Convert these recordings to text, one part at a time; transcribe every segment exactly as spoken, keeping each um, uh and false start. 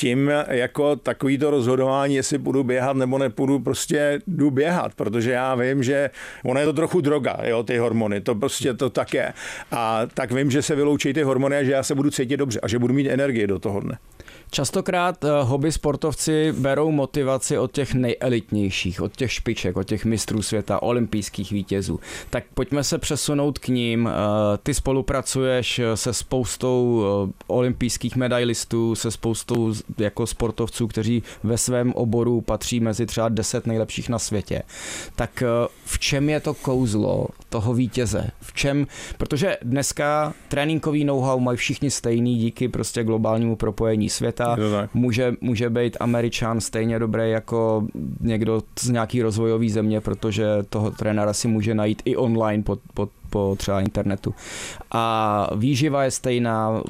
tím jako takový to rozhodování, jestli půjdu běhat nebo nepůjdu, prostě jdu běhat, protože já vím, že ono je to trochu droga, jo, ty hormony, to prostě to tak je. A tak vím, že se vyloučí ty hormony a že já se budu cítit dobře a že budu mít energii do toho dne. Častokrát hobby sportovci berou motivaci od těch nejelitnějších, od těch špiček, od těch mistrů světa, olympijských vítězů. Tak pojďme se přesunout k ním. Ty spolupracuješ se spoustou olympijských medailistů, se spoustou jako sportovců, kteří ve svém oboru patří mezi třeba deset nejlepších na světě. Tak v čem je to kouzlo toho vítěze? V čem? Protože dneska tréninkový know-how mají všichni stejný díky prostě globálnímu propojení světa. Může, může být Američan stejně dobrý jako někdo z nějaký rozvojový země, protože toho trenéra si může najít i online po, po, po třeba internetu. A výživa je stejná,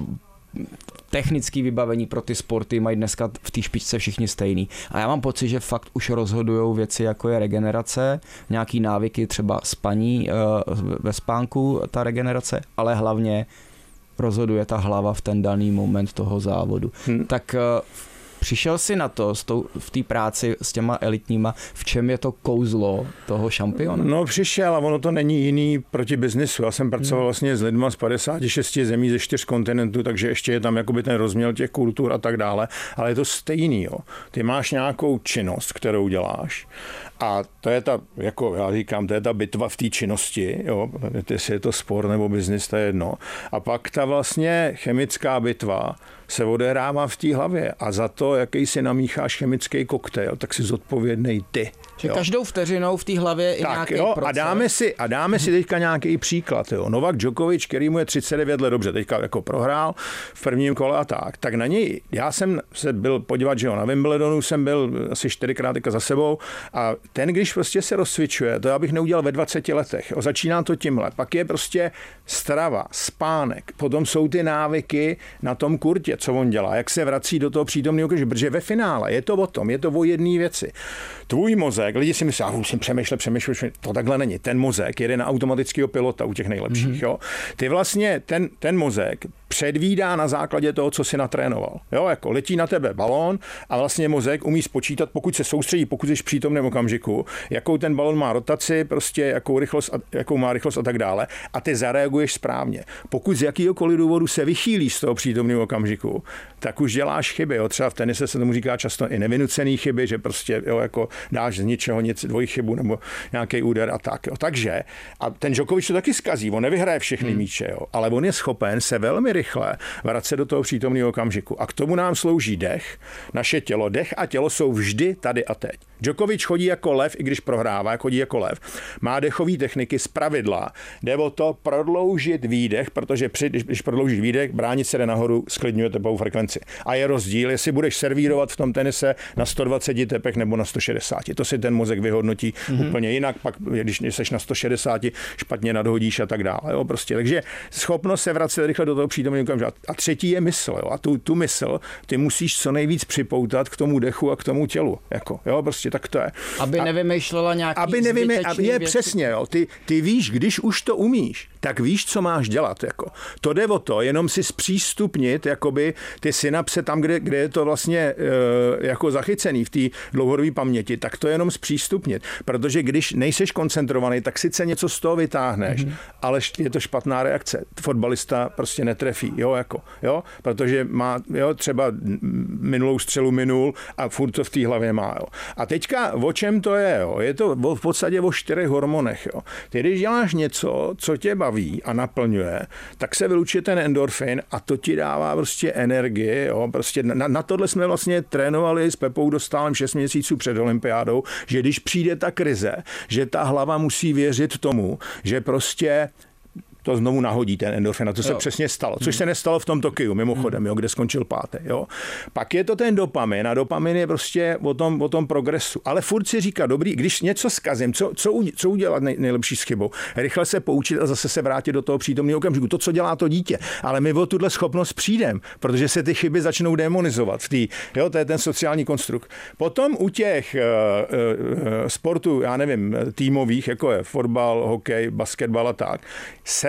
technické vybavení pro ty sporty mají dneska v té špičce všichni stejný. A já mám pocit, že fakt už rozhodujou věci, jako je regenerace, nějaký návyky, třeba spaní ve spánku, ta regenerace, ale hlavně rozhoduje ta hlava v ten daný moment toho závodu. Hmm. Tak uh, přišel si na to s tou, v té práci s těma elitníma, v čem je to kouzlo toho šampiona? No přišel a ono to není jiný proti biznisu. Já jsem pracoval hmm. vlastně s lidma z padesáti šesti zemí ze čtyř kontinentů, takže ještě je tam jakoby ten rozměr těch kultur a tak dále, ale je to stejný. Jo. Ty máš nějakou činnost, kterou děláš. A to je ta, jako já říkám, to je ta bitva v té činnosti, jo, jestli je to sport nebo biznis, to je jedno. A pak ta vlastně chemická bitva se odehrává v té hlavě a za to, jaký si namícháš chemický koktejl, tak si zodpovědnej ty. Že každou vteřinou v té hlavě je tak, nějaký jo, proces. A dáme si, a dáme si teďka nějaký příklad. Jo. Novak Djokovic, který mu je třicet devět let, dobře, teďka jako prohrál v prvním kole a tak, tak na něj, já jsem se byl podívat, že jo, na Wimbledonu jsem byl asi čtyřikrát za sebou a ten, když prostě se rozcvičuje, to já bych neudělal ve dvaceti letech. Jo. Začíná to tímhle. Pak je prostě strava, spánek, potom jsou ty návyky na tom kurtě, co on dělá, jak se vrací do toho přítomného okamžiku, protože ve finále je to o tom, je to o jedné věci. Tvůj mozek, lidi si myslí, že musím přemýšlet, přemýšlet, to takhle není. Ten mozek jede na automatického pilota u těch nejlepších. Mm-hmm. Jo. Ty vlastně, ten, ten mozek předvídá na základě toho, co si natrénoval. Jo, jako letí na tebe balón a vlastně mozek umí spočítat, pokud se soustředí, pokud jsi v přítomném okamžiku, jakou ten balón má rotaci, prostě jakou rychlost, jakou má rychlost a tak dále. A ty zareaguješ správně. Pokud z jakýhokoliv důvodu se vychýlí z toho přítomného okamžiku, tak už děláš chyby. Jo. Třeba v tenise se tomu říká často i nevynucený chyby, že prostě jo, jako dáš z ničeho nic, dvojí chybu nebo nějaký úder a tak. Jo. Takže, a ten Djokovic to taky zkazí, on nevyhraje všechny hmm. míče, jo, ale on je schopen se velmi rychle vracet do toho přítomného okamžiku. A k tomu nám slouží dech, naše tělo. Dech a tělo jsou vždy tady a teď. Djokovic chodí jako lev, i když prohrává, chodí jako lev. Má dechové techniky z pravidla. Jde o to prodloužit výdech, protože při, když, když prodloužíš výdech, bránit se jde nahoru, sklidňuje tepovou frekvenci. A je rozdíl, jestli budeš servírovat v tom tenise na sto dvacet tepech nebo na sto šedesát. To si ten mozek vyhodnotí mm-hmm. úplně jinak, pak když jsi na sto šedesát, špatně nadhodíš a tak dále. Jo, prostě. Takže schopnost se vracet rychle do toho přítomného okamžiku. A třetí je mysl. Jo. A tu, tu mysl ty musíš co nejvíc připoutat k tomu dechu a k tomu tělu. Jako, jo, prostě tak to je. Aby a, nevymýšlela nějaký aby nevymý, aby je věci. Přesně, jo. Ty, ty víš, když už to umíš, tak víš, co máš dělat. Jako. To jde o to, jenom si zpřístupnit jakoby, ty synapse tam, kde, kde je to vlastně e, jako zachycený v té dlouhodobé paměti, tak to jenom zpřístupnit. Protože když nejseš koncentrovaný, tak sice něco z toho vytáhneš, mm-hmm. ale je to špatná reakce. Fotbalista prostě netrefí, jo, jako, jo, protože má, jo, třeba minulou střelu minul a furt to v té hlavě má, jo. A teďka, o čem to je, jo? Je to v podstatě o čtyřech hormonech, jo. Ty, když děláš něco, co tě baví a naplňuje, tak se vylučuje ten endorfin a to ti dává prostě energii, jo. Prostě na, na tohle jsme vlastně trénovali s Pepou Dostálem šest měsíců před olympiádou, že když přijde ta krize, že ta hlava musí věřit tomu, že prostě to znovu nahodí ten endorfin a to se jo. přesně stalo, což hmm. se nestalo v tom Tokiu, mimochodem, jo, kde skončil pátý. Jo. Pak je to ten dopamin a dopamin je prostě o tom, o tom progresu. Ale furt si říká, dobrý, když něco zkazím, co, co, co udělat nej, nejlepší s chybou? Rychle se poučit a zase se vrátit do toho přítomného okamžiku. To, co dělá to dítě. Ale my o tuhle schopnost přijdeme, protože se ty chyby začnou demonizovat. V tý, jo, to je ten sociální konstrukt. Potom u těch uh, uh, sportů, já nevím, týmových, jako je fotbal, hokej, basketbal a tak, se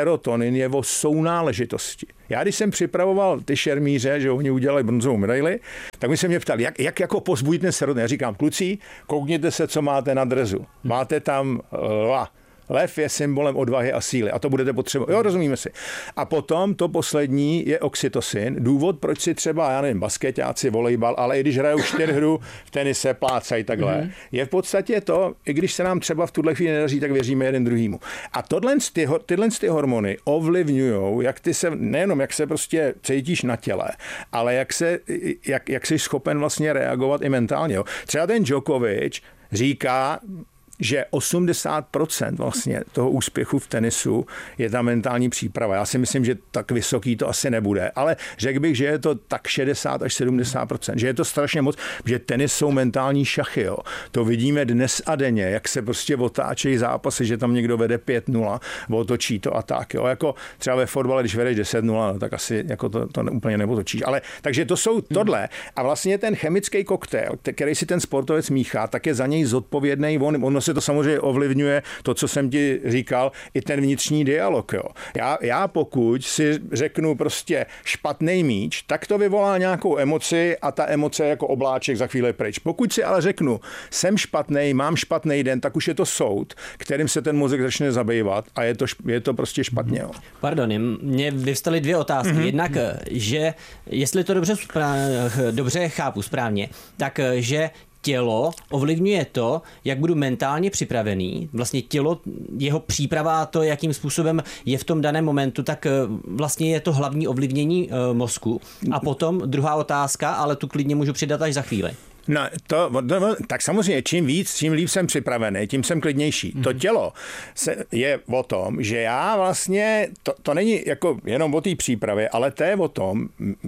serotonin je o sounáležitosti. Já když jsem připravoval ty šermíře, že oni udělali bronzovou medaili, tak mi se mě ptali, jak, jak jako pozbudit ten serotonin. Já říkám, kluci, koukněte se, co máte na drezu. Máte tam lva. Lev je symbolem odvahy a síly a to budete potřebovat. Jo, rozumíme si. A potom to poslední je oxytocin. Důvod, proč si třeba, já nevím, basketáci, volejbal, ale i když hrajou čtyřhru v tenise, plácají takhle, mm-hmm. je v podstatě to, i když se nám třeba v tuhle chvíli nedaří, tak věříme jeden druhýmu. A tohle, ty, tyhle ty hormony ovlivňují, jak ty se, nejenom jak se prostě cítíš na těle, ale jak, se, jak, jak jsi schopen vlastně reagovat i mentálně. Jo. Třeba ten Djokovic říká, že osmdesát procent vlastně toho úspěchu v tenisu je ta mentální příprava. Já si myslím, že tak vysoký to asi nebude, ale řekl bych, že je to tak šedesát až sedmdesát procent, že je to strašně moc, že tenis jsou mentální šachy. Jo. To vidíme dnes a denně, jak se prostě otáčejí zápasy, že tam někdo vede pět nula, otočí to a tak. Jo. Jako třeba ve fotbale, když vedeš deset nula, no, tak asi jako to, to úplně neotočíš. Ale takže to jsou tohle. A vlastně ten chemický koktejl, který si ten sportovec míchá, tak je za něj zodpovědný on. On se to samozřejmě ovlivňuje to, co jsem ti říkal, i ten vnitřní dialog. Jo. Já, já pokud si řeknu prostě špatný míč, tak to vyvolá nějakou emoci a ta emoce jako obláček za chvíli pryč. Pokud si ale řeknu, jsem špatný, mám špatný den, tak už je to soud, kterým se ten mozek začne zabývat a je to, je to prostě špatně. Jo. Pardon, mně vyvstaly dvě otázky. Mm-hmm. Jednak, že jestli to dobře, dobře chápu správně, tak že tělo ovlivňuje to, jak budu mentálně připravený. Vlastně tělo, jeho příprava a to, jakým způsobem je v tom daném momentu, tak vlastně je to hlavní ovlivnění mozku. A potom druhá otázka, ale tu klidně můžu přidat až za chvíli. No, to, to, tak samozřejmě, čím víc, čím líp jsem připravený, tím jsem klidnější. Mm-hmm. To tělo se, je o tom, že já vlastně, to, to není jako jenom o té přípravě, ale to je o tom,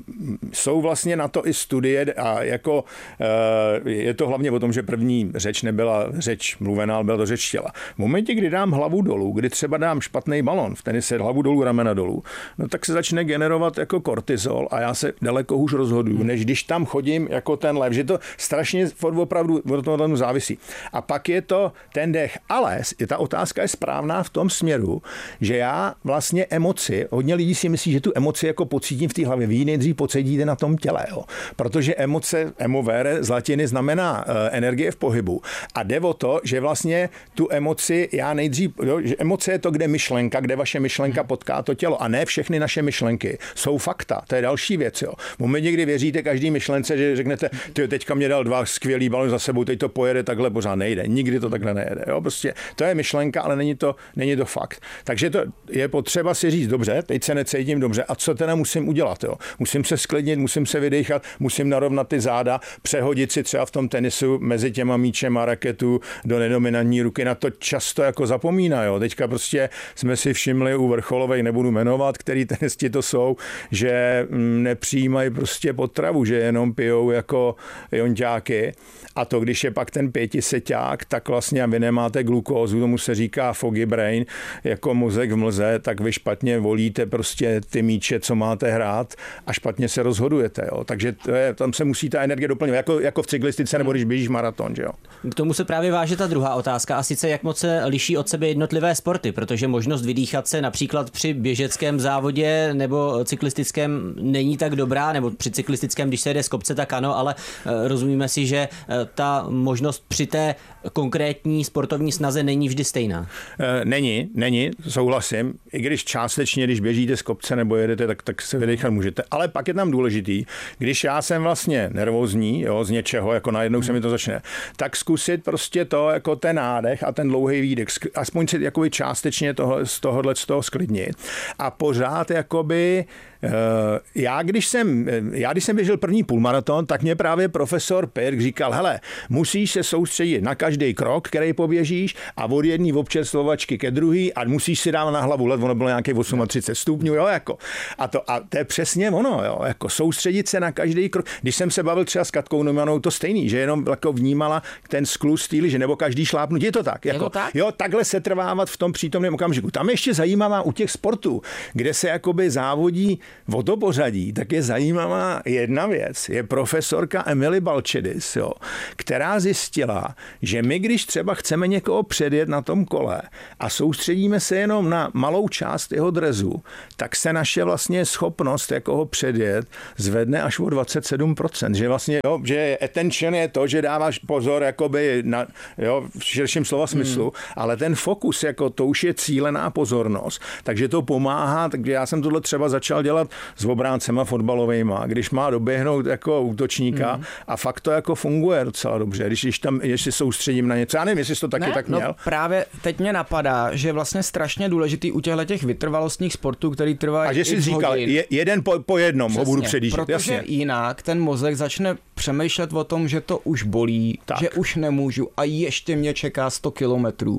jsou vlastně na to i studie a jako je to hlavně o tom, že první řeč nebyla řeč mluvená, ale byla to řeč těla. V momentě, kdy dám hlavu dolů, kdy třeba dám špatný balon, v tenise hlavu dolů, ramena dolů, no tak se začne generovat jako kortizol a já se daleko hůř rozhoduju, než když tam chodím jako ten lev, že to strašně opravdu od toho závisí. A pak je to ten dech. Ale ta otázka je správná v tom směru, že já vlastně emoci, hodně lidí si myslí, že tu emoci jako pocítím v té hlavě. Vy ji nejdřív pocítíte na tom těle. Jo. Protože emoce, emovere z latiny znamená uh, energie v pohybu. A jde o to, že vlastně tu emoci já nejdřív, jo, že emoce je to, kde myšlenka, kde vaše myšlenka potká to tělo. A ne všechny naše myšlenky jsou fakta. To je další věc. Jo. V momentě, kdy věříte každý myšlence, že řeknete, ty teďka mě dal dva skvělý balony za sebou, teď to pojede takhle, pořád nejde. Nikdy to takhle nejede. Jo? Prostě to je myšlenka, ale není to, není to fakt. Takže to je potřeba si říct, dobře, teď se necítím dobře. A co teda musím udělat? Jo? Musím se sklidnit, musím se vydechat, musím narovnat ty záda, přehodit si třeba v tom tenisu mezi těma míčem a raketu do nedominantní ruky. Na to často jako zapomíná. Jo? Teďka prostě jsme si všimli u vrcholových, nebudu jmenovat, který tenisti to jsou, že nepřijímají prostě potravu, že jenom pijou jako jonťáky. A to, když je pak ten pětiseťák, tak vlastně a vy nemáte glukózu, tomu se říká foggy brain, jako mozek v mlze, tak vy špatně volíte prostě ty míče, co máte hrát a špatně se rozhodujete. Jo. Takže to je, tam se musí ta energie doplňovat, jako, jako v cyklistice nebo když běžíš maraton. Že jo. K tomu se právě váže ta druhá otázka a sice jak moc se liší od sebe jednotlivé sporty, protože možnost vydýchat se například při běžeckém závodě nebo cyklistickém není tak dobrá, nebo při cyklistickém, když se jede z kopce, tak ano, ale rozumíme si, že ta možnost při té konkrétní sportovní snaze není vždy stejná. Není, není, souhlasím. I když částečně, když běžíte z kopce nebo jedete, tak, tak se vydechat můžete. Ale pak je tam důležitý, když já jsem vlastně nervózní, jo, z něčeho, jako najednou se mi to začne, tak zkusit prostě to, jako ten nádech a ten dlouhý výdech, aspoň si jakoby částečně toho, z tohohle z toho sklidnit. A pořád jakoby já když jsem, já když jsem běžel první půlmaraton, tak mě právě profesor Pirk říkal, hele, musíš se soustředit na každý krok, který poběžíš a od jedné občerstvovačky ke druhý a musíš si dát na hlavu let, ono bylo nějakých třicet osm stupňů, jo, jako. A to, a to je přesně ono, jo, jako soustředit se na každý krok. Když jsem se bavil třeba s Katkou Neumannovou, to stejný, že jenom jako vnímala ten skluz té liže, nebo každý šlápnutí, je to tak, jako, to tak? Jo, takhle se trvávat v tom přítomném okamžiku. Tam ještě zajímavá u těch sportů, kde se jakoby závodí o to pořadí, tak je zajímavá jedna věc. Je profesorka Emily Balčedis, jo, která zjistila, že my, když třeba chceme někoho předjet na tom kole a soustředíme se jenom na malou část jeho drezu, tak se naše vlastně schopnost jako ho předjet zvedne až o dvacet sedm procent. Že vlastně, jo, že attention je to, že dáváš pozor jakoby na, jo, v širším slova smyslu, hmm. ale ten fokus, jako to už je cílená pozornost, takže to pomáhá, takže já jsem tohle třeba začal dělat s obráncema fotbalovejma, když má doběhnout jako útočníka hmm. a fakt to jako funguje docela dobře, když, když tam ještě soustředím na něco. Já nevím, jestli jsi to taky ne, tak měl. No právě teď mě napadá, že vlastně strašně důležitý u těchto těch vytrvalostních sportů, který trvají. A že jsi říkal, je, jeden po, po jednom Přesně, ho budu předjíždět. Protože jasně. jinak ten mozek začne přemýšlet o tom, že to už bolí, tak. že už nemůžu a ještě mě čeká sto kilometrů. Uh,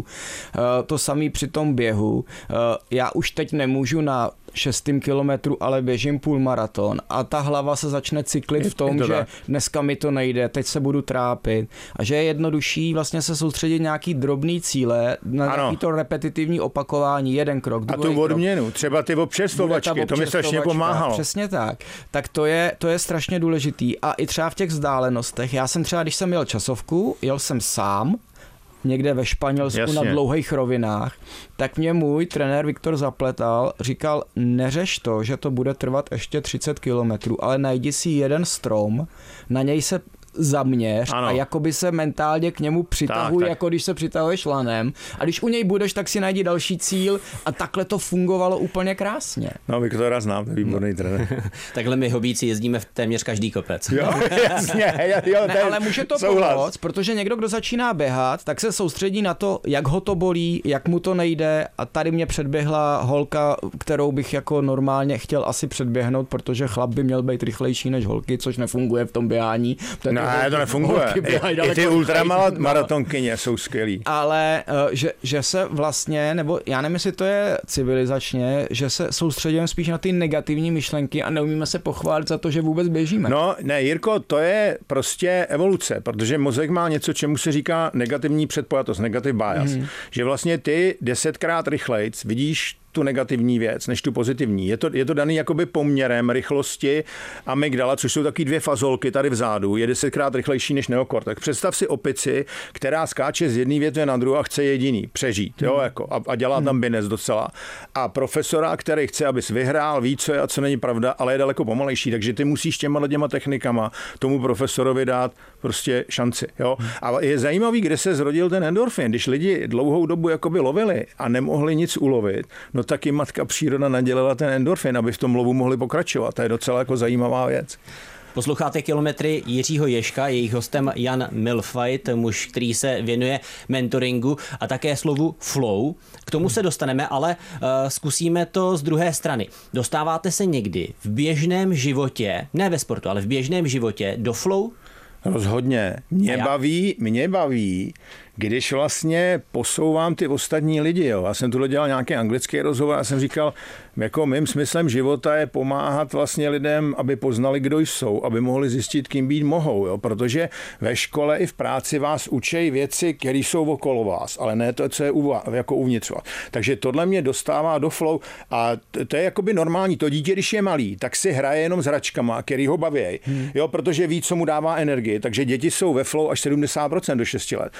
to samý při tom běhu. Uh, já už teď nemůžu na šestým kilometru, ale běžím půlmaraton a ta hlava se začne cyklit v tom, že tak. dneska mi to nejde, teď se budu trápit a že je jednodušší vlastně se soustředit nějaký drobný cíle na ano. nějaký to repetitivní opakování, jeden krok, druhý krok. A tu odměnu, třeba ty občerstvovačky, to mi strašně pomáhalo. Přesně tak. Tak to je, to je strašně důležitý a i třeba v těch vzdálenostech. Já jsem třeba, když jsem jel časovku, jel jsem sám, někde ve Španělsku Jasně. na dlouhých rovinách, tak mě můj trenér Viktor Zapletal říkal, neřeš to, že to bude trvat ještě třicet kilometrů, ale najdi si jeden strom, na něj se zaměř ano. a jakoby se mentálně k němu přitahuj, tak, tak. jako když se přitahuješ lanem. A když u něj budeš, tak si najdi další cíl a takhle to fungovalo úplně krásně. No, Viktora znám, to je výborný trenér. Takhle my hobíci jezdíme v téměř každý kopec. Jo, jasně. Jo, ne, ale může to pomoct, protože někdo, kdo začíná běhat, tak se soustředí na to, jak ho to bolí, jak mu to nejde a tady mě předběhla holka, kterou bych jako normálně chtěl asi předběhnout, protože chlap by měl být rychlejší než holky, což nefunguje v tom běhání. Ne, to nefunguje. I, i ty ultramaratonkyně jsou skvělý. Ale že, že se vlastně, nebo já nevím, jestli to je civilizačně, že se soustředíme spíš na ty negativní myšlenky a neumíme se pochválit za to, že vůbec běžíme. No, ne, Jirko, to je prostě evoluce, protože mozek má něco, čemu se říká negativní předpojatost, negative bias. Mm. Že vlastně ty desetkrát rychlejc vidíš tu negativní věc, než tu pozitivní. Je to, je to daný jakoby poměrem rychlosti amygdala, což jsou taky dvě fazolky tady vzadu, je desetkrát rychlejší než neokortex. Představ si opici, která skáče z jedné větve na druhou a chce jediný přežít, jo, jako, a, a dělá tam binec docela. A profesora, který chce, abys vyhrál, ví, co je a co není pravda, ale je daleko pomalejší, takže ty musíš těma těma technikama tomu profesorovi dát prostě šanci, jo. A je zajímavý, kde se zrodil ten endorfin, když lidi dlouhou dobu jakoby lovili a nemohli nic ulovit, no taky matka příroda nadělila ten endorfin, aby v tom lovu mohli pokračovat. To je docela jako zajímavá věc. Posloucháte Kilometry Jiřího Ježka, jejich hostem Jan Milfajt, muž, který se věnuje mentoringu a také slovu flow. K tomu se dostaneme, ale uh, zkusíme to z druhé strany. Dostáváte se někdy v běžném životě, ne ve sportu, ale v běžném životě do flow? Rozhodně. Mě baví, mě baví, když vlastně posouvám ty ostatní lidi. Jo. Já jsem tuhle dělal nějaký anglický rozhovor a jsem říkal, jako mým smyslem života je pomáhat vlastně lidem, aby poznali, kdo jsou, aby mohli zjistit, kým být mohou. Jo. Protože ve škole i v práci vás učí věci, které jsou okolo vás, ale ne to, co je u vás, jako uvnitř vás. Takže tohle mě dostává do flow a to je jakoby normální. To dítě, když je malý, tak si hraje jenom s hračkama, který ho baví, hmm. jo, protože ví, co mu dává energii. Takže děti jsou ve flow až sedmdesát procent do šesti let.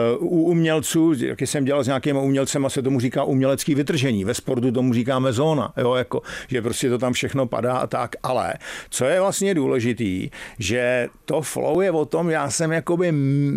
U umělců, jak jsem dělal s nějakýma umělcema, se tomu říká umělecký vytržení. Ve sportu tomu říkáme zóna, jo, jako, že prostě to tam všechno padá a tak. Ale co je vlastně důležitý, že to flow je o tom, já jsem jakoby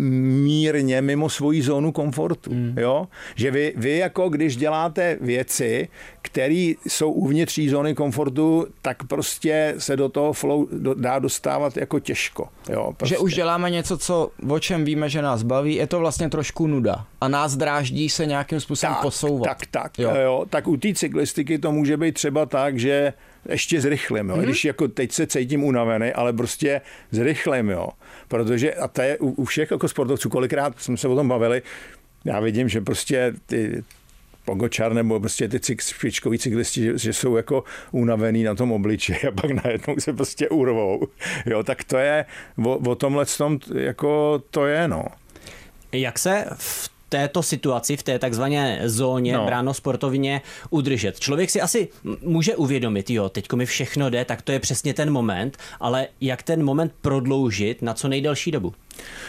mírně mimo svoji zónu komfortu. Mm. Jo? Že vy, vy jako když děláte věci, které jsou uvnitř zóny komfortu, tak prostě se do toho flow dá dostávat jako těžko. Jo, prostě. Že už děláme něco, co, o čem víme, že nás baví, je to vlastně trošku nuda a nás dráždí se nějakým způsobem tak, posouvat. Tak, tak, jo. Jo, tak u té cyklistiky to může být třeba tak, že ještě zrychlím, jo. Mm-hmm. Když jako teď se cítím unavený, ale prostě zrychlím, jo. Protože, a to je u, u všech jako sportovců, kolikrát jsme se o tom bavili, já vidím, že prostě ty Pogačar nebo prostě ty špičkoví cyklisti, že, že jsou jako unavený na tom obličeji a pak najednou se prostě urvou. Jo, tak to je, o, o tomhle tom, jako to je, no. Jak se v této situaci, v té takzvané zóně no. bráno sportovně udržet? Člověk si asi může uvědomit, jo, teďko mi všechno jde, tak to je přesně ten moment, ale jak ten moment prodloužit na co nejdelší dobu? Uh,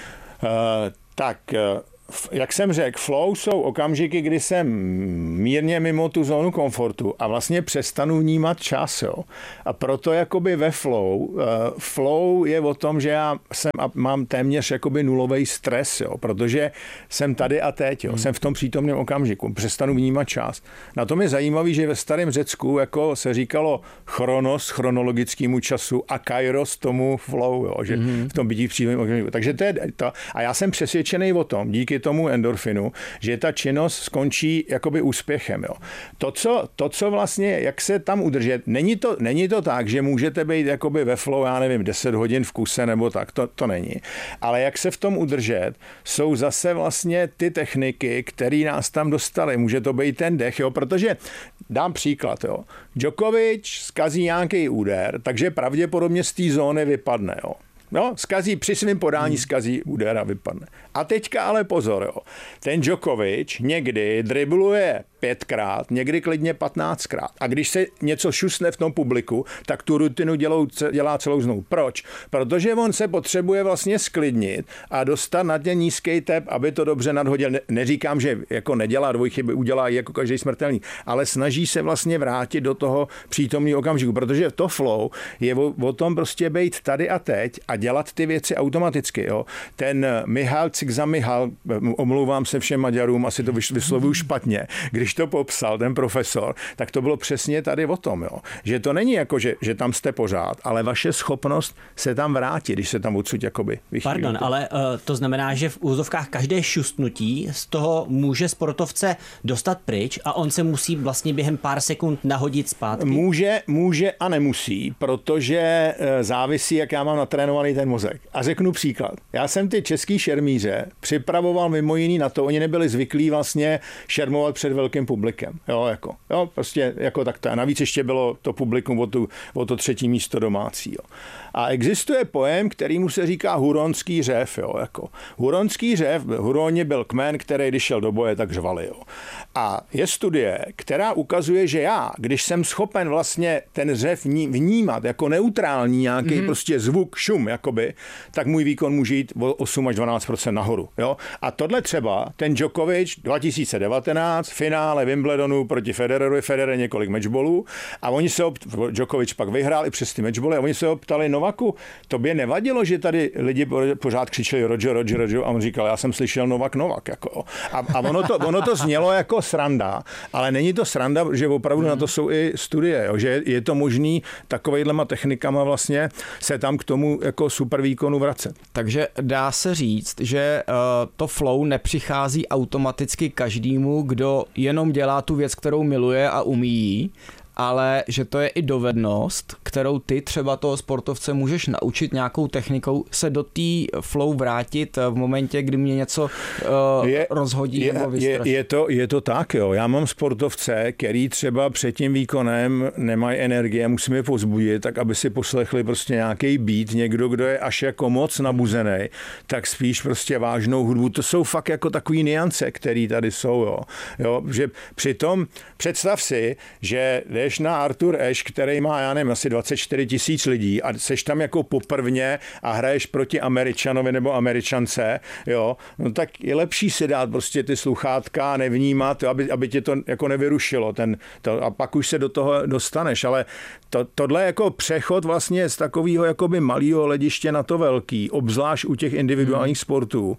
tak... Uh... Jak jsem řekl, flow jsou okamžiky, kdy jsem mírně mimo tu zónu komfortu a vlastně přestanu vnímat čas. Jo. A proto jakoby ve flow, uh, flow je o tom, že já jsem a mám téměř jakoby nulový stres, jo, protože jsem tady a teď, jo, hmm. jsem v tom přítomném okamžiku, přestanu vnímat čas. Na tom je zajímavý, že ve starém Řecku jako se říkalo chronos chronologickému času a kairos tomu flow, jo, že hmm. v tom bytí v přítomném okamžiku. Takže to je to. A já jsem přesvědčený o tom, díky tomu endorfinu, že ta činnost skončí jakoby úspěchem. Jo. To, co, to, co vlastně, jak se tam udržet, není to, není to tak, že můžete být jakoby ve flow, já nevím, deset hodin v kuse nebo tak, to, to není. Ale jak se v tom udržet, jsou zase vlastně ty techniky, které nás tam dostaly. Může to být ten dech, jo, protože dám příklad, jo. Djokovic zkazí nějaký úder, takže pravděpodobně z té zóny vypadne, jo. No, zkazí při svém podání, zkazí úder a vypadne. A teďka ale pozor, jo. Ten Djokovic někdy dribluje pětkrát, někdy klidně patnáctkrát. A když se něco šusne v tom publiku, tak tu rutinu dělou, dělá celou znovu. Proč? Protože on se potřebuje vlastně sklidnit a dostat na ten nízký tep, aby to dobře nadhodil. Ne, neříkám, že jako nedělá dvojchyby, udělá jako každý smrtelník, ale snaží se vlastně vrátit do toho přítomného okamžiku, protože to flow je o, o tom prostě být tady a teď a dělat ty věci automaticky. Jo. Ten Michal Csikszentmihalyi, omlouvám se všem Maďarům, asi to vyslovuju špatně, když to popsal ten profesor, tak to bylo přesně tady o tom, jo. Že to není jako, že, že tam jste pořád, ale vaše schopnost se tam vrátit, když se tam odsud jakoby vychýlíte. Pardon, ale uh, to znamená, že v úzovkách každé šustnutí z toho může sportovce dostat pryč a on se musí vlastně během pár sekund nahodit zpátky? Může, může a nemusí, protože uh, závisí, jak já mám natrénovaný ten mozek. A řeknu příklad. Já jsem ty český šermíře připravoval mimo jiný na to, oni nebyli zvyklí vlastně šermovat před velkým publikem. Jo, jako, jo, prostě jako takto. A navíc ještě bylo to publikum o, tu, o to třetí místo domácí. Jo. A existuje pojem, kterýmu se říká huronský řev. Jo, jako. Huronský řev, v Huroně byl kmen, který když šel do boje, tak řvali. Jo. A je studie, která ukazuje, že já, když jsem schopen vlastně ten řev vnímat jako neutrální nějaký mm-hmm. prostě zvuk, šum, jakoby, tak můj výkon může jít o osm až dvanáct procent nahoru. Jo. A tohle třeba ten Djokovic dva tisíce devatenáct, finále Wimbledonu proti Federerovi, Federer několik matchballů a oni se opt... Djokovic pak vyhrál i přes ty matchbally a oni se optali Novaku, tobě nevadilo, že tady lidi pořád křičeli Roger, Roger, Roger a on říkal, já jsem slyšel Novak, Novak. Jako. A, a ono, to, ono to znělo jako sranda, ale není to sranda, že opravdu hmm. na to jsou i studie, jo, že je to možný takovejhlema technikama vlastně se tam k tomu jako super výkonu vracet. Takže dá se říct, že uh, to flow nepřichází automaticky každému, kdo jenom dělá tu věc, kterou miluje a umí, ale že to je i dovednost, kterou ty třeba toho sportovce můžeš naučit nějakou technikou se do té flow vrátit v momentě, kdy mě něco uh, je, rozhodí je, nebo vystraší. Je, je, to, je to tak, jo. Já mám sportovce, který třeba před tím výkonem nemají energie, musím je pozbudit, tak aby si poslechli prostě nějaký beat, někdo, kdo je až jako moc nabuzený, tak spíš prostě vážnou hudbu. To jsou fakt jako takový niance, který tady jsou, jo. jo že přitom představ si, že jdeš na Arthur Ashe, který má, já nevím, asi dvacet čtyři tisíc lidí a seš tam jako poprvně a hraješ proti Američanovi nebo Američance, jo, no tak je lepší si dát prostě ty sluchátka a nevnímat, jo, aby, aby tě to jako nevyrušilo ten, to, a pak už se do toho dostaneš, ale to, tohle jako přechod vlastně z takového jakoby malého hlediště na to velký, obzvlášť u těch individuálních hmm. sportů,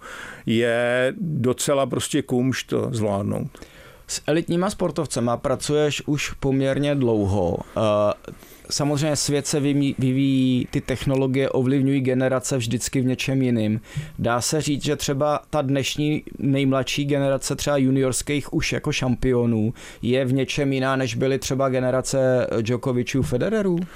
je docela prostě kumš to zvládnout. S elitníma sportovcema pracuješ už poměrně dlouho. Samozřejmě svět se vyvíjí, ty technologie ovlivňují generace vždycky v něčem jiným. Dá se říct, že třeba ta dnešní nejmladší generace třeba juniorských už jako šampionů je v něčem jiná, než byly třeba generace Djokoviců, Federerů?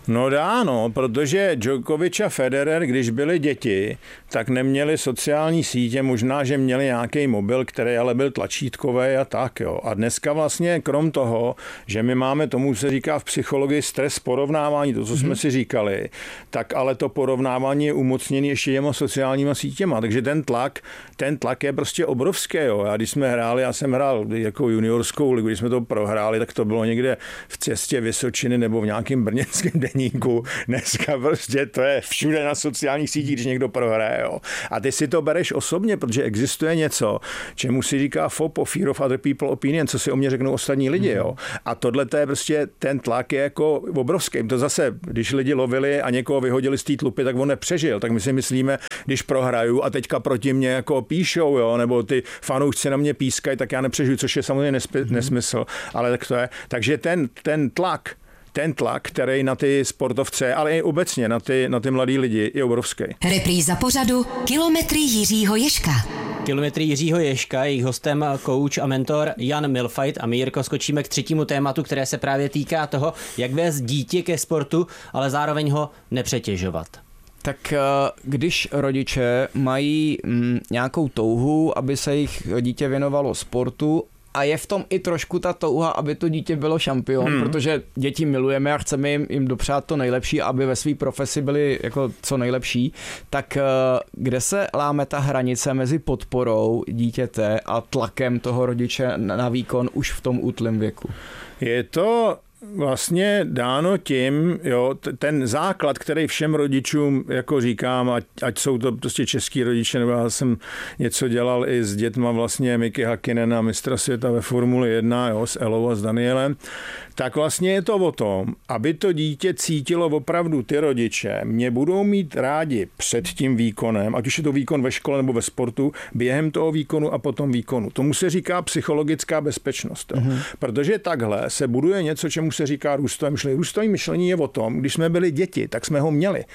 No dá, no, protože Djokovic a Federer, když byli děti, tak neměli sociální sítě, možná, že měli nějaký mobil, který ale byl tlačítkový a tak, jo. A dneska vlastně krom toho, že my máme, tomu se říká v psychologii stres porovnávání, to, co jsme mm-hmm. si říkali, tak ale to porovnávání je umocněný ještě těma sociálníma sítěma, takže ten tlak, ten tlak je prostě obrovský, jo. A když jsme hráli, já jsem hrál jako juniorskou ligu, když jsme to prohráli, tak to bylo někde v Cestě Vysočiny nebo v nějakém brněnském deníku. Dneska prostě to je všude na sociálních sítích, když někdo prohraje. Jo. A ty si to bereš osobně, protože existuje něco, čemu si říká F O P, Fear of Other People Opinion, co si o mě řeknou ostatní lidi. Jo. A tohle to je prostě, ten tlak je jako obrovský. To zase, když lidi lovili a někoho vyhodili z té tlupy, tak on nepřežil. Tak my si myslíme, když prohraju a teďka proti mě jako píšou, jo, nebo ty fanoušci na mě pískají, tak já nepřežiju, což je samozřejmě nesp- nesmysl. Ale tak to je. Takže ten, ten tlak, ten tlak, který na ty sportovce, ale i obecně na ty, na ty mladý lidi, je obrovský. Repríza pořadu Kilometry Jiřího Ježka. Kilometry Jiřího Ježka, jejich hostem coach a mentor Jan Milfajt a my, Jirko, skočíme k třetímu tématu, které se právě týká toho, jak vést dítě ke sportu, ale zároveň ho nepřetěžovat. Tak když rodiče mají nějakou touhu, aby se jejich dítě věnovalo sportu, a je v tom i trošku ta touha, aby to dítě bylo šampion, hmm. protože děti milujeme a chceme jim, jim dopřát to nejlepší, aby ve své profesi byli jako co nejlepší, tak kde se láme ta hranice mezi podporou dítěte a tlakem toho rodiče na výkon už v tom útlém věku? Je to vlastně dáno tím, jo, ten základ, který všem rodičům jako říkám, ať, ať jsou to prostě český rodiče, nebo já jsem něco dělal i s dětma vlastně Miky Hakkinen a mistra světa ve Formuli jedna, jo, s Elou a s Danielem, tak vlastně je to o tom, aby to dítě cítilo opravdu ty rodiče, mě budou mít rádi před tím výkonem, ať už je to výkon ve škole nebo ve sportu, během toho výkonu a potom výkonu. Tomu se říká psychologická bezpečnost. Mm-hmm. Protože takhle se buduje něco, čemu se říká růstové myšlení. Růstové myšlení je o tom, když jsme byli děti, tak jsme ho měli.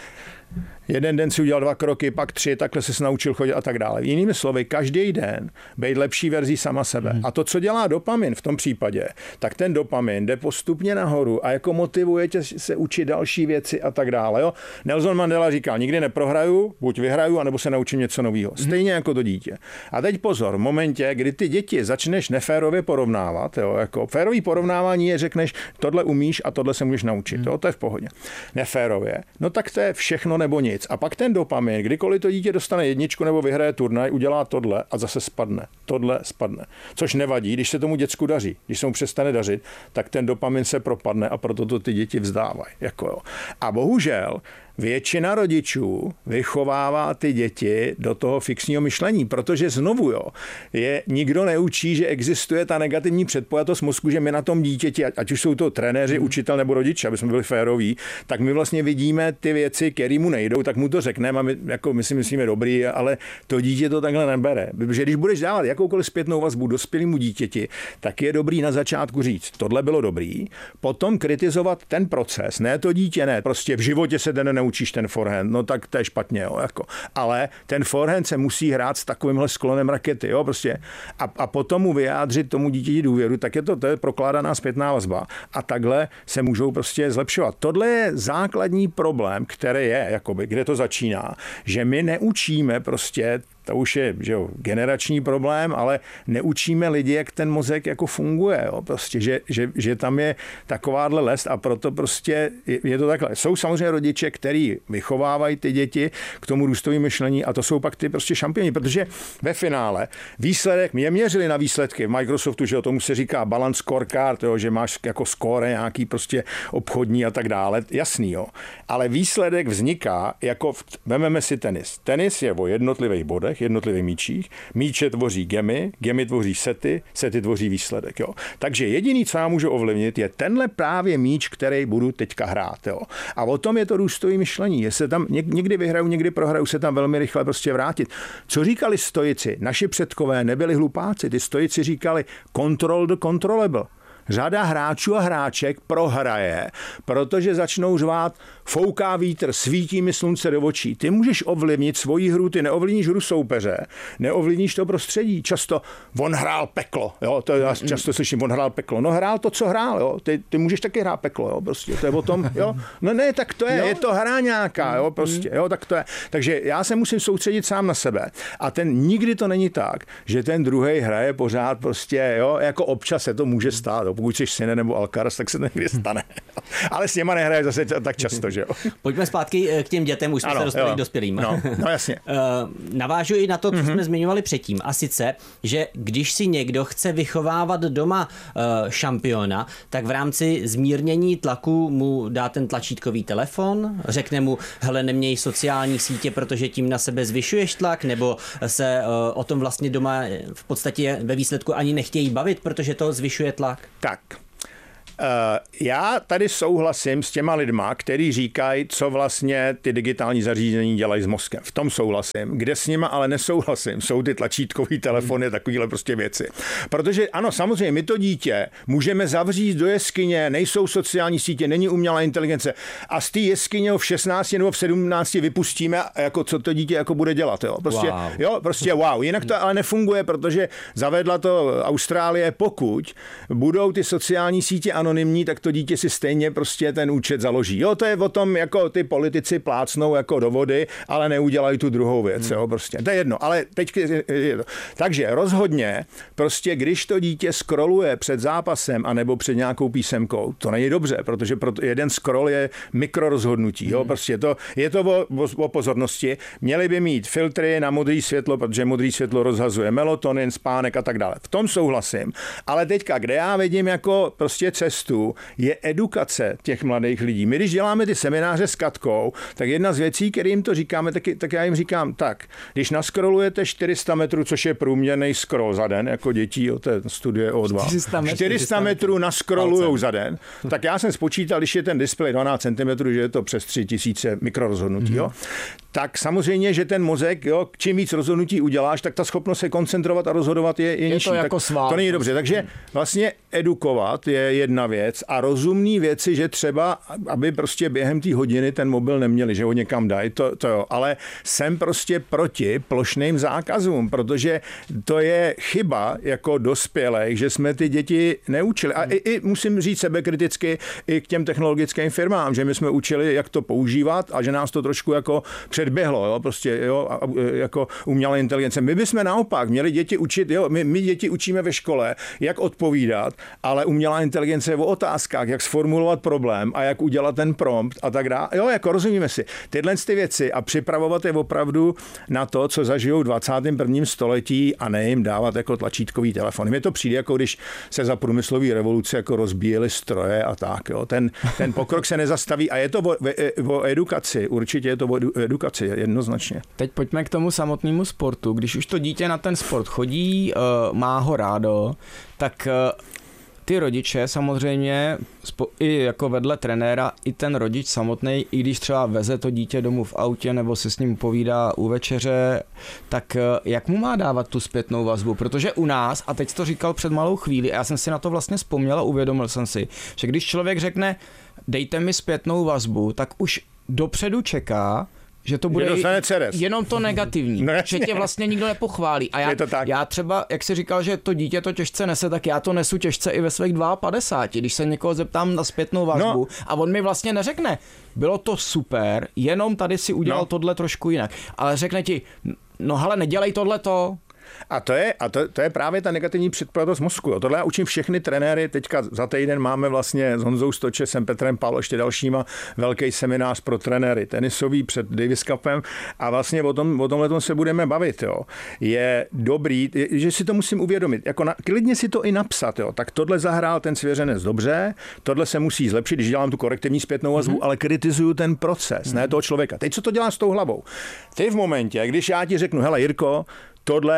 Jeden den si udělal dva kroky, pak tři, takhle se naučil chodit a tak dále. Jinými slovy, každý den být lepší verzí sama sebe. Hmm. A to, co dělá dopamin v tom případě, tak ten dopamin jde postupně nahoru a jako motivuje tě se učit další věci a tak dále. Jo? Nelson Mandela říkal, nikdy neprohraju, buď vyhraju, anebo se naučím něco nového. Stejně jako to dítě. A teď pozor, v momentě, kdy ty děti začneš neférově porovnávat, jo? Jako férový porovnávání je, řekneš, tohle umíš a tohle se můžeš naučit. Jo? To je v pohodě. Neférově. No tak to je všechno nebo nic. A pak ten dopamin, kdykoliv to dítě dostane jedničku nebo vyhraje turnaj, udělá tohle a zase spadne. Tohle spadne. Což nevadí, když se tomu děcku daří. Když se mu přestane dařit, tak ten dopamin se propadne a proto to ty děti vzdávají. Jako jo. A bohužel většina rodičů vychovává ty děti do toho fixního myšlení, protože znovu jo, je nikdo neučí, že existuje ta negativní předpojatost mozku, že my na tom dítěti, ať už jsou to trenéři, učitel nebo rodiče, aby jsme byli féroví, tak my vlastně vidíme ty věci, které mu nejdou, tak mu to řekneme a my, jako my si myslíme dobrý, ale to dítě to takhle nebere. Protože když budeš dávat jakoukoliv zpětnou vazbu dospělému dítěti, tak je dobrý na začátku říct, tohle bylo dobrý, potom kritizovat ten proces, ne to dítě, ne, prostě v životě se ten neučíš ten forehand, no tak to je špatně, jo, jako. Ale ten forehand se musí hrát s takovýmhle sklonem rakety, jo, prostě. A, a potom mu vyjádřit tomu dítěti důvěru, tak je to, to je prokládaná zpětná vazba. A takhle se můžou prostě zlepšovat. Tohle je základní problém, který je, jakoby, kde to začíná, že my neučíme prostě, to už je, že jo, generační problém, ale neučíme lidi, jak ten mozek jako funguje, jo, prostě, že, že, že tam je takováhle lest a proto prostě je, je to takhle. Jsou samozřejmě rodiče, kteří vychovávají ty děti k tomu růstovému myšlení a to jsou pak ty prostě šampioni, protože ve finále výsledek, mě měřili na výsledky v Microsoftu, že jo, tomu se říká balance scorecard, jo, že máš jako score nějaký prostě obchodní a tak dále, jasný, jo. Ale výsledek vzniká jako, v, vememe si tenis. Tenis je o jednotlivých bodech, jednotlivých míčích. Míče tvoří gemy, gemy tvoří sety, sety tvoří výsledek. Jo. Takže jediný, co já můžu ovlivnit, je tenhle právě míč, který budu teďka hrát. Jo. A o tom je to růstový myšlení. Jestli tam někdy vyhraju, někdy prohraju, se tam velmi rychle prostě vrátit. Co říkali stoici? Naši předkové nebyli hlupáci. Ty stoici říkali control the controllable. řada hráčů a hráček prohraje, protože začnou řvát, fouká vítr, svítí mi slunce do očí. Ty můžeš ovlivnit svoji hru, ty neovlivníš hru soupeře, neovlivníš to prostředí. Často on hrál peklo, jo, to já často slyším, on hrál peklo. No hrál to, co hrál, jo. Ty, ty můžeš taky hrát peklo, jo, prostě. To je o tom, jo. No ne, tak to je, jo. Je to hra nějaká, jo, prostě, jo, tak to je. Takže já se musím soustředit sám na sebe. A ten nikdy to není tak, že ten druhej hraje pořád prostě, jo, jako občas se to může stát, jo. Pokud jsi Sinner nebo Alcaraz, tak se to někdy stane. Ale s něma nehraje zase tak často, že jo. Pojďme zpátky k těm dětem, už jsme ano, se dostali jo. k dospělým. No, no jasně. Navážu i na to, co mm-hmm. jsme zmiňovali předtím. A sice, že když si někdo chce vychovávat doma uh, šampiona, tak v rámci zmírnění tlaku mu dá ten tlačítkový telefon, řekne mu, hele, neměj sociální sítě, protože tím na sebe zvyšuješ tlak, nebo se uh, o tom vlastně doma v podstatě ve výsledku ani nechtějí bavit, protože to zvyšuje tlak. Tak. Já tady souhlasím s těma lidma, kteří říkají, co vlastně ty digitální zařízení dělají s mozkem. V tom souhlasím. Kde s nima ale nesouhlasím, jsou ty tlačítkový telefony, takovýhle prostě věci. Protože ano, samozřejmě my to dítě můžeme zavřít do jeskyně, nejsou sociální sítě, není umělá inteligence a z té jeskyně v šestnácti nebo v sedmnácti vypustíme, jako co to dítě jako bude dělat. Jo? Prostě, wow. Jo, prostě wow. Jinak to ale nefunguje, protože zavedla to Austrálie, pokud budou ty sociální sítě anonymní, tak to dítě si stejně prostě ten účet založí. Jo, to je o tom, jako ty politici plácnou jako do vody, ale neudělají tu druhou věc. Hmm. Jo, prostě. To je jedno, ale teď je to. Takže rozhodně, prostě když to dítě scrolluje před zápasem anebo před nějakou písemkou, to není dobře, protože jeden scroll je mikrorozhodnutí. Jo, prostě je to, je to o, o, o pozornosti. Měli by mít filtry na modré světlo, protože modré světlo rozhazuje melatonin, spánek a tak dále. V tom souhlasím. Ale teďka, kde já vidím jako prostě cestu, je edukace těch mladých lidí. My, když děláme ty semináře s Katkou, tak jedna z věcí, kterým to říkáme, tak, tak já jim říkám, tak, když naskrolujete čtyři sta metrů, což je průměrný scroll za den, jako dětí, o té studie O dva, čtyři sta metrů naskrolujou za den, tak já jsem spočítal, když je ten displej dvanáct centimetrů, že je to přes tři tisíce mikrorozhodnutí, mm-hmm. jo, tak samozřejmě, že ten mozek, jo, čím víc rozhodnutí uděláš, tak ta schopnost se koncentrovat a rozhodovat je, je, je nižší. To, jako svál, to není dobře. Takže vlastně edukovat je jedna věc a rozumný věci, že třeba, aby prostě během té hodiny ten mobil neměli, že ho někam dají, to, to jo. Ale jsem prostě proti plošným zákazům, protože to je chyba jako dospělých, že jsme ty děti neučili. A i, i musím říct sebekriticky i k těm technologickým firmám, že my jsme učili, jak to používat a že nás to trošku jako předběhlo, jo, prostě, jo, jako umělá inteligence. My bychom naopak měli děti učit, jo, my, my děti učíme ve škole, jak odpovídat, ale umělá inteligence je o otázkách, jak sformulovat problém a jak udělat ten prompt a tak dále. Jo, jako rozumíme si. Tyhle ty věci a připravovat je opravdu na to, co zažijou v dvacátém prvním století a ne jim dávat jako tlačítkový telefon. Mně to přijde, jako když se za průmyslový revoluce jako rozbíjely stroje a tak. Jo. Ten, ten pokrok se nezastaví a je to o, o edukaci. Určitě je to o edukaci, jednoznačně. Teď pojďme k tomu samotnému sportu. Když už to dítě na ten sport chodí, má ho rádo, tak ty rodiče samozřejmě, i jako vedle trenéra, i ten rodič samotný, i když třeba veze to dítě domů v autě nebo se s ním povídá u večeře, tak jak mu má dávat tu zpětnou vazbu? Protože u nás, a teď to říkal před malou chvíli, a já jsem si na to vlastně vzpomněl a uvědomil jsem si, že když člověk řekne, dejte mi zpětnou vazbu, tak už dopředu čeká, že to bude jenom to negativní, no, že tě vlastně nikdo nepochválí. A já, já třeba, jak jsi říkal, že to dítě to těžce nese, tak já to nesu těžce i ve svých padesát dva, když se někoho zeptám na zpětnou vazbu, no. A on mi vlastně neřekne, bylo to super, jenom tady si udělal no. tohle trošku jinak. Ale řekne ti, no hele, nedělej tohleto. A to je, a to, to je právě ta negativní předpojatost mozku. Jo. Tohle já učím všechny trenéry. Teďka za týden máme vlastně s Honzou Stočesem, Petrem Pál, ještě dalšíma velký seminář pro trenéry tenisový před Davis Cupem a vlastně o tom, o tomhle se budeme bavit. Jo. Je dobrý, že si to musím uvědomit. Jako na, klidně si to i napsat. Jo. Tak tohle zahrál ten svěřenec dobře, tohle se musí zlepšit, když dělám tu korektivní zpětnou vazbu, mm-hmm. ale kritizuju ten proces, mm-hmm. ne toho člověka. Teď co to dělá s tou hlavou? Ty v momentě, když já ti řeknu, hele Jirko, tohle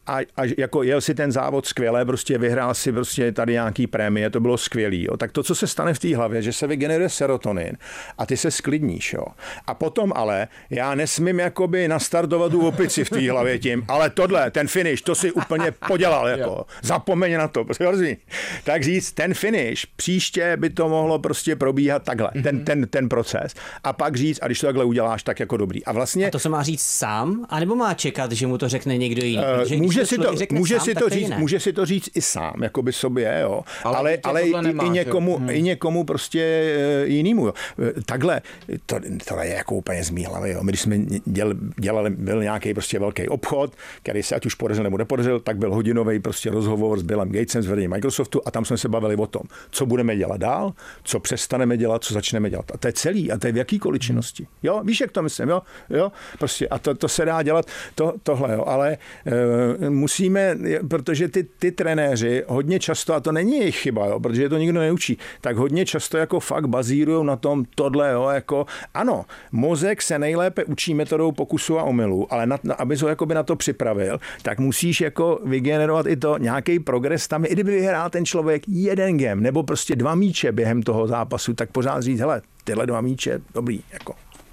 a, a jako jel si ten závod skvěle, prostě vyhrál si prostě tady nějaký prémie, to bylo skvělý, jo. Tak to, co se stane v té hlavě, že se vygeneruje serotonin a ty se sklidníš, jo. A potom ale já nesmím jakoby nastartovat tu opici v té hlavě tím, ale tohle, ten finish, to si úplně podělal, jako. Zapomeň na to, prostě. Tak říct, ten finish, příště by to mohlo prostě probíhat takhle, ten, ten, ten proces. A pak říct, a když to takhle uděláš, tak jako dobrý. A vlastně... A to se má říct sám, anebo má čekat, že mu to řekne někdo jiný? Uh, může si to, může sám, si to říct, může si to říct i sám, jakoby sobě, jo. Ale, ale, ale i, nemáš, i, někomu, hmm. i někomu prostě jinému, jo. Takhle, to, to je jako úplně z mý hlavy, jo. My když jsme děl, dělali, byl nějaký prostě velký obchod, který se ať už podařil nebo nepodařil, tak byl hodinový prostě rozhovor s Billem Gatesem z vedení Microsoftu a tam jsme se bavili o tom, co budeme dělat dál, co přestaneme dělat, co začneme dělat. A to je celý, a to je v jaký činnosti. Jo, víš, jak to myslím, jo? Jo? Prostě a to, to se dá dělat to, tohle, jo, ale e, musíme, protože ty, ty trenéři hodně často, a to není jejich chyba, jo, protože to nikdo neučí, tak hodně často jako fakt bazírujou na tom tohle, jo, jako ano, mozek se nejlépe učí metodou pokusu a omylu, ale na, aby ho jakoby na to připravil, tak musíš jako vygenerovat i to nějaký progres tam, i kdyby vyhrál ten člověk jeden game, nebo prostě dva míče během toho zápasu, tak pořád říct, hele, tyhle dva míče, dobrý, jako.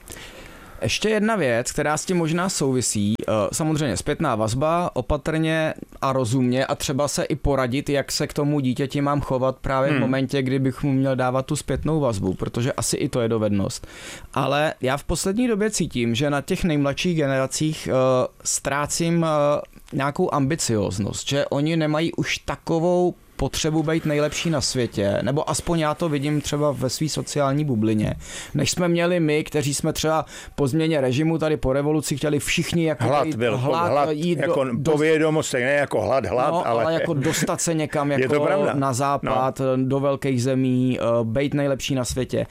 Ještě jedna věc, která s tím možná souvisí, samozřejmě zpětná vazba, opatrně a rozumně a třeba se i poradit, jak se k tomu dítěti mám chovat právě hmm. v momentě, kdy bych mu měl dávat tu zpětnou vazbu, protože asi i to je dovednost. Ale já v poslední době cítím, že na těch nejmladších generacích uh, ztrácím uh, nějakou ambicioznost, že oni nemají už takovou potřebu být nejlepší na světě, nebo aspoň já to vidím třeba ve své sociální bublině, než jsme měli my, kteří jsme třeba po změně režimu tady po revoluci chtěli všichni jako hlad jít, byl, hlad, hlad jít jako do, povědomost, ne jako hlad, hlad, no, ale... ale jako dostat se někam jako na západ, no. do velkých zemí, být nejlepší na světě.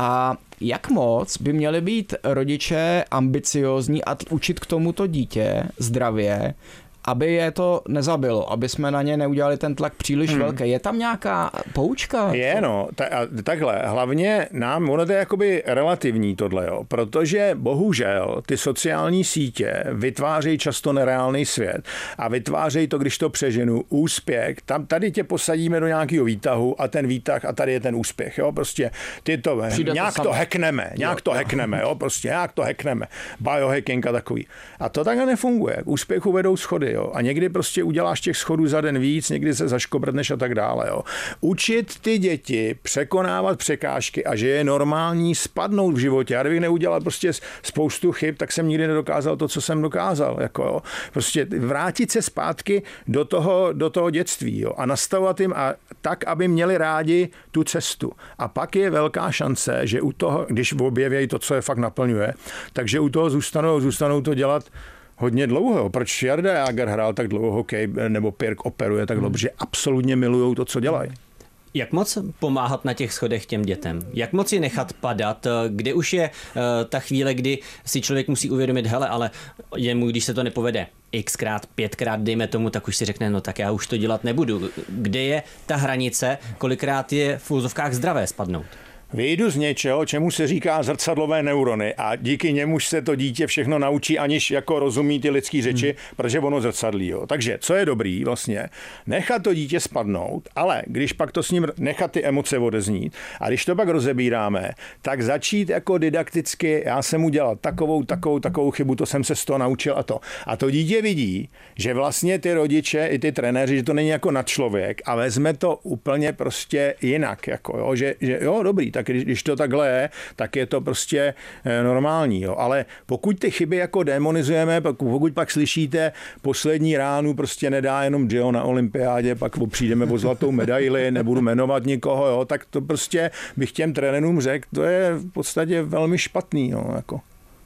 A jak moc by měli být rodiče ambiciózní a učit k tomuto dítě zdravě, aby je to nezabilo, aby jsme na ně neudělali ten tlak příliš hmm. velký. Je tam nějaká poučka? Je, no, ta, takhle. Hlavně nám, ono to je jakoby relativní tohle, jo, protože bohužel ty sociální sítě vytvářejí často nereálný svět a vytvářejí to, když to přeženu, úspěch. Tam, tady tě posadíme do nějakého výtahu a ten výtah a tady je ten úspěch, jo, prostě ty to, Přijde nějak to, to hackneme, nějak jo. to hackneme, jo, prostě nějak to hackneme. Biohacking a takový. A to takhle nefunguje. K úspěchu vedou schody, jo. A někdy prostě uděláš těch schodů za den víc, někdy se zaškobrtneš a tak dále. Jo. Učit ty děti překonávat překážky a že je normální spadnout v životě. Já kdybych neudělal prostě spoustu chyb, tak jsem nikdy nedokázal to, co jsem dokázal. Jako, jo. Prostě vrátit se zpátky do toho, do toho dětství, jo. A nastavovat jim a tak, aby měli rádi tu cestu. A pak je velká šance, že u toho, když objeví to, co je fakt naplňuje, takže u toho zůstanou, zůstanou to dělat hodně dlouho. Proč Jarda Jágr hrál tak dlouho hokej, nebo Pirk operuje tak dlouho, že absolutně milujou to, co dělají. Jak moc pomáhat na těch schodech těm dětem? Jak moc je nechat padat? Kde už je uh, ta chvíle, kdy si člověk musí uvědomit, hele, ale jemu, když se to nepovede xkrát, pětkrát, dejme tomu, tak už si řekne, no tak já už to dělat nebudu. Kde je ta hranice, kolikrát je v úzovkách zdravé spadnout? Vyjdu z něčeho, čemu se říká zrcadlové neurony a díky němuž se to dítě všechno naučí, aniž jako rozumí ty lidský řeči, hmm. protože ono zrcadlí. Jo. Takže co je dobrý vlastně? Nechat to dítě spadnout, ale když pak to s ním nechat ty emoce odeznít a když to pak rozebíráme, tak začít jako didakticky, já jsem udělal takovou, takovou, takovou chybu, to jsem se z toho naučil a to. A to dítě vidí, že vlastně ty rodiče i ty trenéři, že to není jako nadčlověk a vezme to úplně prostě jinak. Jako, jo, že, že jo, dobrý, tak když, když to takhle je, tak je to prostě normální. Jo. Ale pokud ty chyby jako demonizujeme, pokud pak slyšíte poslední ránu prostě nedá jenom Gio na olympiádě, pak přijdeme o zlatou medaili, nebudu jmenovat nikoho, jo, tak to prostě bych těm trenérům řekl, to je v podstatě velmi špatný. Jo, jako.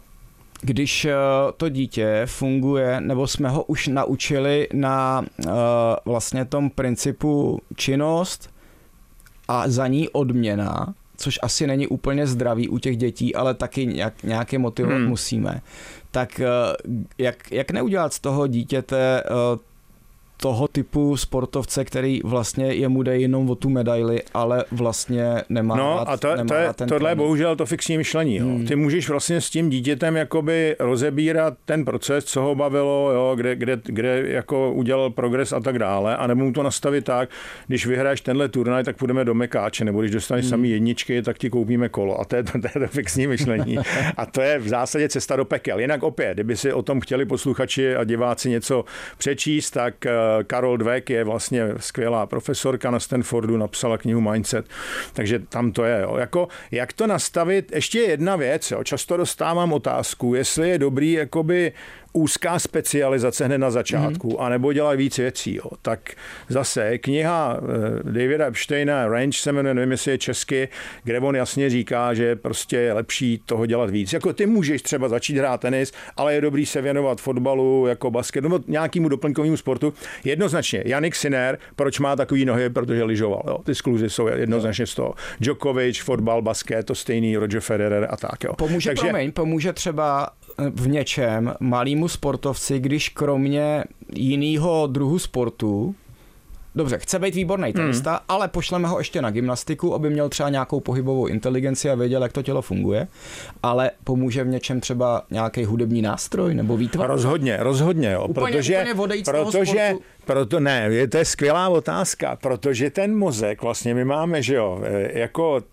Když to dítě funguje, nebo jsme ho už naučili na uh, vlastně tom principu činnost a za ní odměna, což asi není úplně zdravý u těch dětí, ale taky nějak, nějaké motivovat hmm. musíme. Tak jak, jak neudělat z toho dítěte toho typu sportovce, který vlastně jemu jde jenom o tu medaili, ale vlastně nemá No rád, a to, nemá to je, rád ten tohle je trénink. bohužel to fixní myšlení. Jo. Hmm. Ty můžeš vlastně s tím dítětem jakoby rozebírat ten proces, co ho bavilo, jo, kde, kde, kde jako udělal progres a tak dále, a nebo mu to nastavit tak, když vyhraješ tenhle turnaj, tak půjdeme do Mekáče, nebo když dostaneš hmm. samý jedničky, tak ti koupíme kolo. A to je to, to, je to fixní myšlení. A to je v zásadě cesta do pekel. Jinak opět, kdyby si o tom chtěli posluchači a diváci něco přečíst, tak Carol Dweck je vlastně skvělá profesorka na Stanfordu, napsala knihu Mindset, takže tam to je. Jo. Jako, jak to nastavit? Ještě jedna věc, jo. Často dostávám otázku, jestli je dobrý jakoby úzká specializace hned na začátku, mm. anebo dělat víc věcí. Jo. Tak zase kniha Davida Epsteina, Range se jmenuje, nevím, jestli je česky, kde on jasně říká, že prostě je lepší toho dělat víc. Jako ty můžeš třeba začít hrát tenis, ale je dobrý se věnovat fotbalu, jako basket, nebo nějakému doplňkovému sportu. Jednoznačně, Jannik Sinner, proč má takový nohy, protože lyžoval. Jo. Ty skluzy jsou jednoznačně z toho. Djokovic, fotbal, basket, to stejný, Roger Federer a tak. Jo. Pomůže, Takže, promiň, pomůže třeba v něčem malýmu sportovci, když kromě jiného druhu sportu, dobře, chce být výborný tenista, hmm. ale pošleme ho ještě na gymnastiku, aby měl třeba nějakou pohybovou inteligenci a věděl, jak to tělo funguje, ale pomůže v něčem třeba nějaký hudební nástroj nebo výtvar? Rozhodně, rozhodně, jo, úplně, protože, úplně protože proto ne, je to je skvělá otázka, protože ten mozek, vlastně my máme, že jo, jako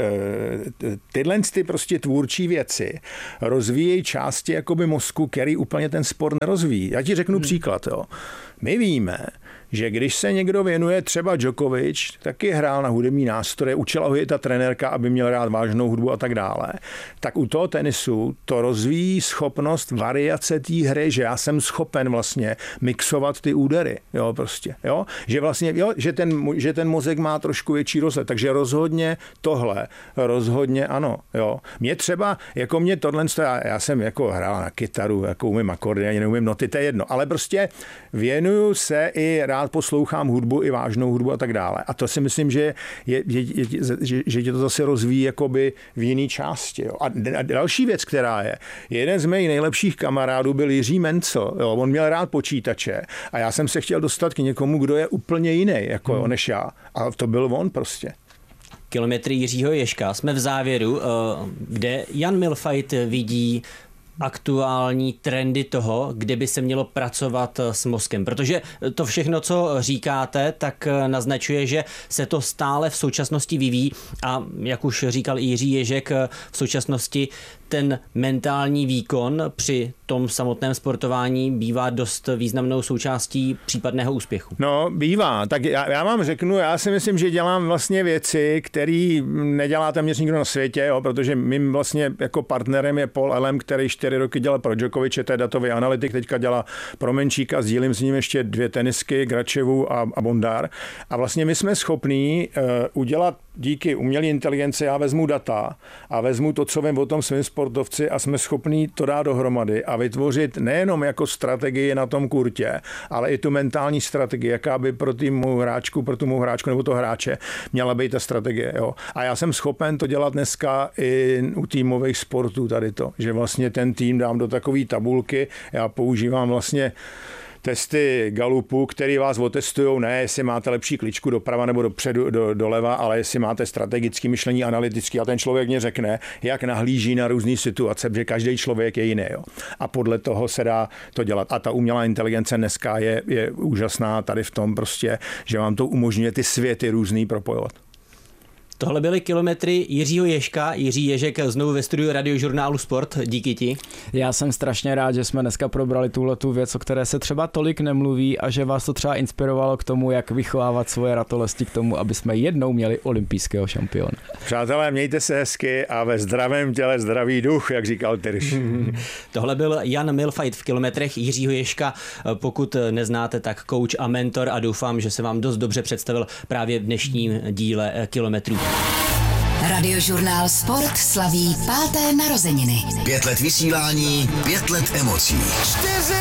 tyhle ty prostě tvůrčí věci rozvíjejí části jakoby mozku, který úplně ten sport nerozvíjí. Já ti řeknu hmm. příklad, jo. My víme, že když se někdo věnuje, třeba Djokovic, taky hrál na hudební nástroje, učila ho i ta trenérka, aby měl rád vážnou hudbu a tak dále, tak u toho tenisu to rozvíjí schopnost variace té hry, že já jsem schopen vlastně mixovat ty údery, jo, prostě, jo, že vlastně, jo, že ten, že ten mozek má trošku větší rozhled, takže rozhodně tohle, rozhodně ano, jo. Mě třeba, jako mě tohle, já, já jsem jako hrál na kytaru, jako umím akordy, ani neumím noty, to je jedno, ale prostě věnuju se i rád poslouchám hudbu, i vážnou hudbu a tak dále. A to si myslím, že, je, je, je, že, že tě to zase rozvíjí jakoby v jiný části. Jo. A, a další věc, která je, jeden z mých nejlepších kamarádů byl Jiří Mencel. Jo. On měl rád počítače a já jsem se chtěl dostat k někomu, kdo je úplně jiný jako hmm. než já. A to byl on prostě. Kilometry Jiřího Ježka. Jsme v závěru, kde Jan Mühlfeit vidí aktuální trendy toho, kde by se mělo pracovat s mozkem. Protože to všechno, co říkáte, tak naznačuje, že se to stále v současnosti vyvíjí a jak už říkal i Jiří Ježek, v současnosti ten mentální výkon při tom samotném sportování bývá dost významnou součástí případného úspěchu. No, bývá. Tak já, já vám řeknu, já si myslím, že dělám vlastně věci, které nedělá téměř nikdo na světě, jo, protože mým vlastně jako partnerem je Paul Elem, který čtyři roky dělal pro Djokoviče, to je datový analytik, teďka dělá pro Menčíka, sdílím s ním ještě dvě tenisky, Gračevu a, a Bondar. A vlastně my jsme schopní uh, udělat díky umělé inteligenci, já vezmu data a vezmu to, co vím o tom svým sportovci a jsme schopní to dát dohromady a vytvořit nejenom jako strategii na tom kurtě, ale i tu mentální strategii, jaká by pro týmu hráčku, pro tu mou hráčku nebo to hráče měla být ta strategie. Jo. A já jsem schopen to dělat dneska i u týmových sportů tady to, že vlastně ten tým dám do takové tabulky, já používám vlastně testy Galupu, který vás otestujou, ne jestli máte lepší kličku doprava nebo dopředu, do, doleva, ale jestli máte strategické myšlení, analytické a ten člověk mě řekne, jak nahlíží na různé situace, protože každý člověk je jiný. Jo. A podle toho se dá to dělat. A ta umělá inteligence dneska je, je úžasná tady v tom prostě, že vám to umožňuje ty světy různý propojovat. Tohle byly kilometry Jiřího Ježka. Jiří Ježek znovu ve studiu Radiožurnálu Sport. Díky ti. Já jsem strašně rád, že jsme dneska probrali tuhletu věc, o které se třeba tolik nemluví a že vás to třeba inspirovalo k tomu, jak vychovávat svoje ratolesti k tomu, aby jsme jednou měli olympijského šampiona. Přátelé, mějte se hezky a ve zdravém těle zdravý duch, jak říkal Tyrš. Tohle byl Jan Mühlfeit v kilometrech Jiřího Ježka. Pokud neznáte, tak coach a mentor a doufám, že se vám dost dobře představil právě v dnešním díle kilometrů. Radiožurnál Sport slaví páté narozeniny. Pět let vysílání, pět let emocí. Čtyři